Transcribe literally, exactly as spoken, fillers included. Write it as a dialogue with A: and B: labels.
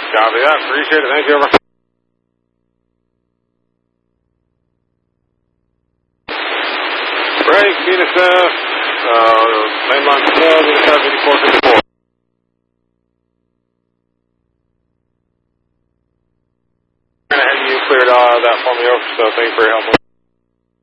A: Copy that. Appreciate it. Thank you. Over. Break, T S F, uh, mainline twelve, eighty-five, eighty-four, fifty-four. I'm going to have you cleared uh, that for me over, so thank you for your help.